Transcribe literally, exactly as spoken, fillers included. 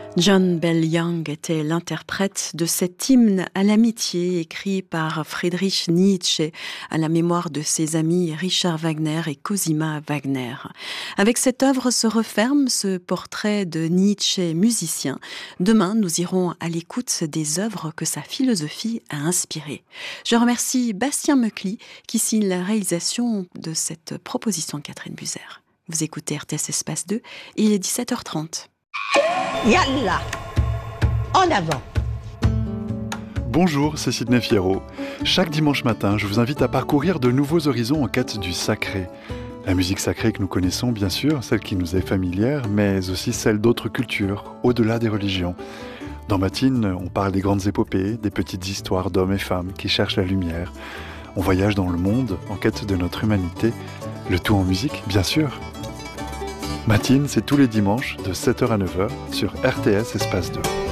John Bell Young était l'interprète de cet hymne à l'amitié écrit par Friedrich Nietzsche à la mémoire de ses amis Richard Wagner et Cosima Wagner. Avec cette œuvre se referme ce portrait de Nietzsche musicien. Demain, nous irons à l'écoute des œuvres que sa philosophie a inspirées. Je remercie Bastien Meucli qui signe la réalisation de cette proposition de Catherine Buzer. Vous écoutez R T S Espace deux et il est dix-sept heures trente. Yallah, en avant. Bonjour, c'est Sidney Fierro. Chaque dimanche matin, je vous invite à parcourir de nouveaux horizons en quête du sacré. La musique sacrée que nous connaissons, bien sûr, celle qui nous est familière, mais aussi celle d'autres cultures, au-delà des religions. Dans Matine, on parle des grandes épopées, des petites histoires d'hommes et femmes qui cherchent la lumière. On voyage dans le monde en quête de notre humanité, le tout en musique, bien sûr. Matine, c'est tous les dimanches de sept heures à neuf heures sur R T S Espace deux.